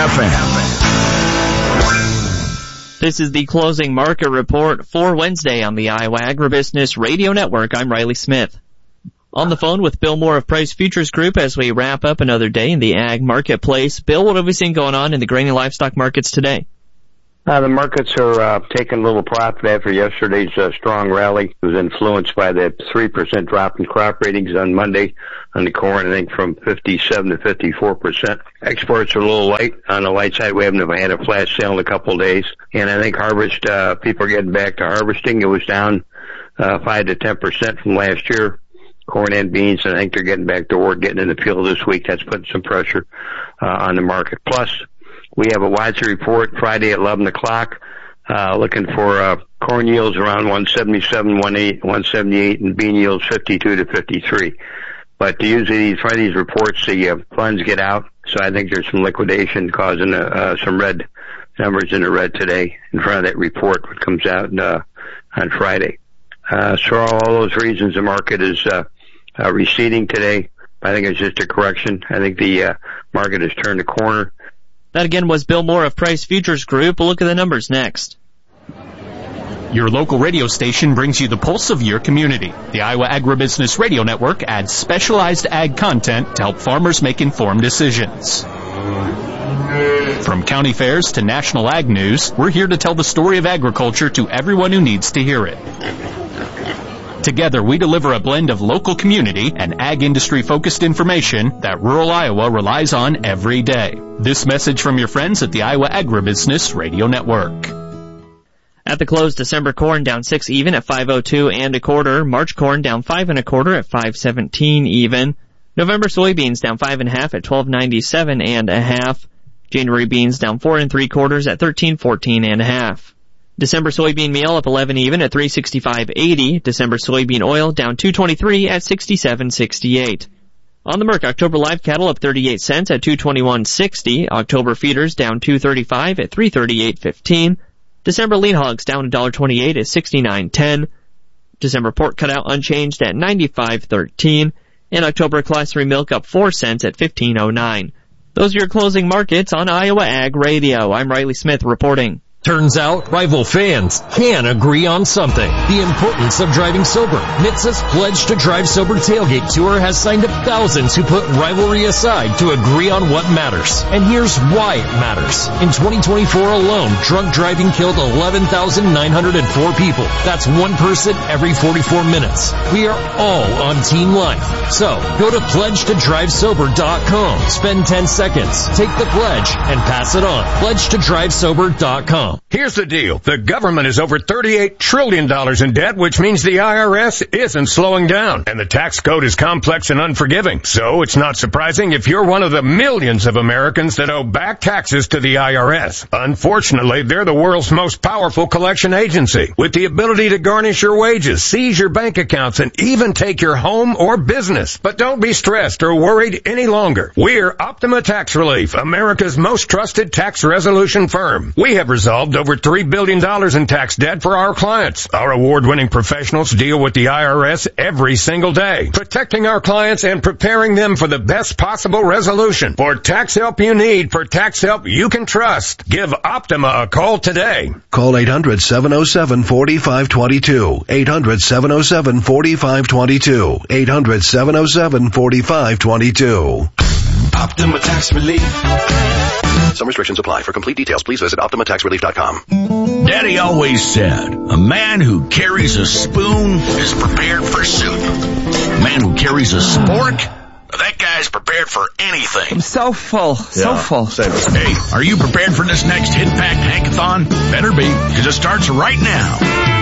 This is the closing market report for Wednesday on the Iowa Agribusiness Radio Network. I'm Riley Smith. On the phone with Bill Moore of Price Futures Group as we wrap up another day in the ag marketplace. Bill, what have we seen going on in the grain and livestock markets today? The markets are taking a little profit after yesterday's strong rally. It was influenced by the 3% drop in crop ratings on Monday on the corn, I think from 57 to 54%. Exports are a little light. On the light side, we haven't had a flash sale in a couple of days. And I think harvest, people are getting back to harvesting. It was down 5 to 10% from last year. Corn and beans, and I think they're getting back to work, getting in the field this week. That's putting some pressure on the market. Plus, we have a WASDE report Friday at 11 o'clock, looking for corn yields around 177, 178, and bean yields 52 to 53. But usually these reports, the funds get out, so I think there's some liquidation causing some red numbers in the red today in front of that report that comes out on Friday. So for all those reasons, the market is receding today. I think it's just a correction. I think the market has turned a corner. That again was Bill Moore of Price Futures Group. We'll look at the numbers next. Your local radio station brings you the pulse of your community. The Iowa Agribusiness Radio Network adds specialized ag content to help farmers make informed decisions. From county fairs to national ag news, we're here to tell the story of agriculture to everyone who needs to hear it. Together, we deliver a blend of local community and ag industry-focused information that rural Iowa relies on every day. This message from your friends at the Iowa Agribusiness Radio Network. At the close, December corn down 6 even at 5.02 and a quarter. March corn down 5 1/4 at 5.17 even. November soybeans down 5 1/2 at 12.97 and a half. January beans down 4 3/4 at 13.14 and a half. December soybean meal up 11 even at 365.80. December soybean oil down 2.23 at 67.68. On the Merck, October live cattle up 38 cents at 221.60. October feeders down 2.35 at 338.15. December lean hogs down $1.28 at 69.10. December pork cutout unchanged at 95.13. And October class 3 milk up 4 cents at 15.09. Those are your closing markets on Iowa Ag Radio. I'm Riley Smith reporting. Turns out, rival fans can agree on something. The importance of driving sober. NHTSA's Pledge to Drive Sober Tailgate Tour has signed up thousands who put rivalry aside to agree on what matters. And here's why it matters. In 2024 alone, drunk driving killed 11,904 people. That's one person every 44 minutes. We are all on team life. So, go to pledgetodrivesober.com. Spend 10 seconds. Take the pledge and pass it on. pledgetodrivesober.com. Here's the deal. The government is over $38 trillion in debt, which means the IRS isn't slowing down. And the tax code is complex and unforgiving. So it's not surprising if you're one of the millions of Americans that owe back taxes to the IRS. Unfortunately, they're the world's most powerful collection agency, with the ability to garnish your wages, seize your bank accounts, and even take your home or business. But don't be stressed or worried any longer. We're Optima Tax Relief, America's most trusted tax resolution firm. We have resolved over $3 billion in tax debt for our clients. Our award-winning professionals deal with the IRS every single day, protecting our clients and preparing them for the best possible resolution. For tax help you need, for tax help you can trust, give Optima a call today. Call 800-707-4522. 800-707-4522. 800-707-4522. Optima Tax Relief. Some restrictions apply. For complete details, please visit OptimaTaxRelief.com. Daddy always said, a man who carries a spoon is prepared for soup. A man who carries a spork, that guy's prepared for anything. I'm so full. So full. Hey, are you prepared for this next Hit Pack Hackathon? Better be, because it starts right now.